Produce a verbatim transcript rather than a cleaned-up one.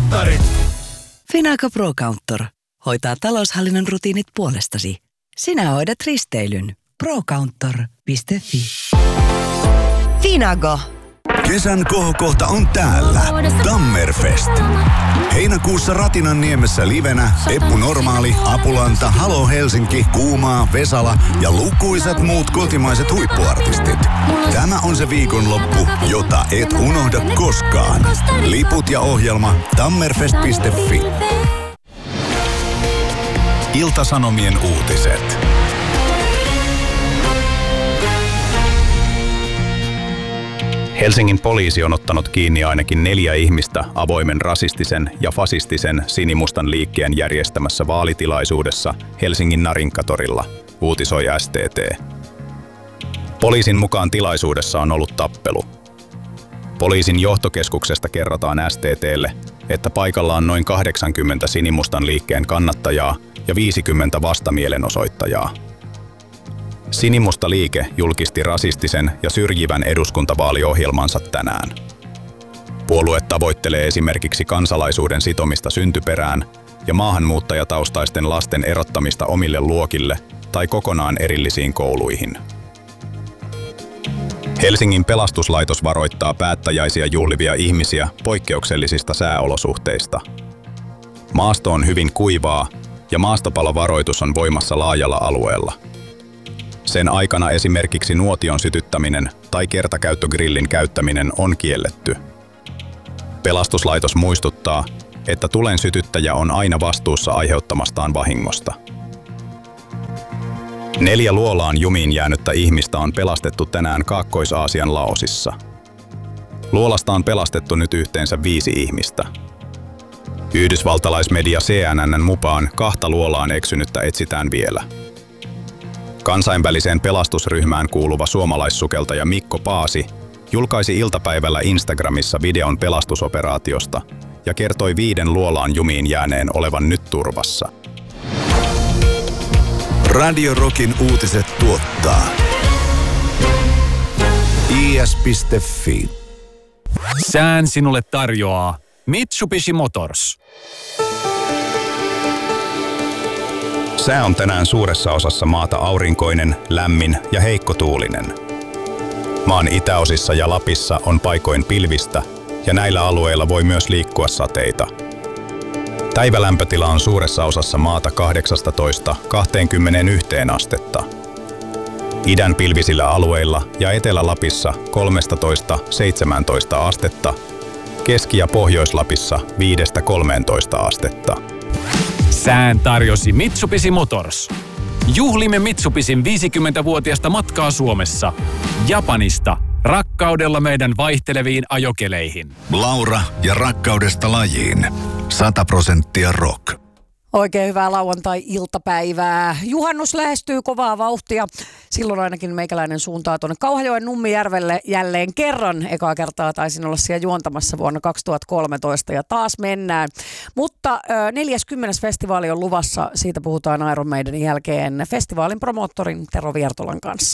Counterit. Finago Pro Counter hoitaa taloushallinnon rutiinit puolestasi. Sinä hoidat risteilyn. pro counter piste fi. Finago. Kesän kohokohta on täällä. Tammerfest. Heinäkuussa Ratinanniemessä livenä Eppu Normaali, Apulanta, Halo Helsinki, Kuumaa, Vesala ja lukuisat muut kotimaiset huippuartistit. Tämä on se viikonloppu, jota et unohda koskaan. Liput ja ohjelma tammerfest piste fi. Ilta-Sanomien uutiset. Helsingin poliisi on ottanut kiinni ainakin neljä ihmistä avoimen rasistisen ja fasistisen sinimustan liikkeen järjestämässä vaalitilaisuudessa Helsingin Narinkatorilla, uutisoi S T T. Poliisin mukaan tilaisuudessa on ollut tappelu. Poliisin johtokeskuksesta kerrotaan S T T:lle, että paikalla on noin kahdeksankymmentä sinimustan liikkeen kannattajaa ja viisikymmentä vastamielenosoittajaa. Sinimusta liike julkisti rasistisen ja syrjivän eduskuntavaaliohjelmansa tänään. Puolue tavoittelee esimerkiksi kansalaisuuden sitomista syntyperään ja maahanmuuttajataustaisten lasten erottamista omille luokille tai kokonaan erillisiin kouluihin. Helsingin pelastuslaitos varoittaa päättäjäisiä juhlivia ihmisiä poikkeuksellisista sääolosuhteista. Maasto on hyvin kuivaa ja maastopalovaroitus on voimassa laajalla alueella. Sen aikana esimerkiksi nuotion sytyttäminen tai kertakäyttögrillin käyttäminen on kielletty. Pelastuslaitos muistuttaa, että tulen sytyttäjä on aina vastuussa aiheuttamastaan vahingosta. Neljä luolaan jumiin jäänyttä ihmistä on pelastettu tänään Kaakkois-Aasian Laosissa. Luolasta on pelastettu nyt yhteensä viisi ihmistä. Yhdysvaltalaismedia C N N:n mukaan kahta luolaan eksynyttä etsitään vielä. Kansainväliseen pelastusryhmään kuuluva suomalaissukeltaja Mikko Paasi julkaisi iltapäivällä Instagramissa videon pelastusoperaatiosta ja kertoi viiden luolaan jumiin jääneen olevan nyt turvassa. Radio Rockin uutiset tuottaa i s piste fi. Sään sinulle tarjoaa Mitsubishi Motors. Sää on tänään suuressa osassa maata aurinkoinen, lämmin ja heikkotuulinen. Maan itäosissa ja Lapissa on paikoin pilvistä ja näillä alueilla voi myös liikkua sateita. Päivälämpötila on suuressa osassa maata kahdeksastatoista kaksikymmentäyksi astetta. Idän pilvisillä alueilla ja Etelä-Lapissa kolmetoista seitsemäntoista astetta, Keski- ja Pohjois-Lapissa viidestä kolmeentoista astetta. Sään tarjosi Mitsubishi Motors. Juhlimme Mitsubishin viisikymmentävuotiasta matkaa Suomessa. Japanista rakkaudella meidän vaihteleviin ajokeleihin. Laura ja rakkaudesta lajiin. sata prosenttia rock. Oikein hyvää lauantai-iltapäivää. Juhannus lähestyy kovaa vauhtia. Silloin ainakin meikäläinen suuntaa tuonne Kauhajoen Nummijärvelle jälleen kerran. Ekaa kertaa taisin olla siellä juontamassa vuonna kaksituhattakolmetoista ja taas mennään. Mutta neljäskymmenes festivaali on luvassa. Siitä puhutaan Iron Maidenin jälkeen festivaalin promoottorin Tero Viertolan kanssa.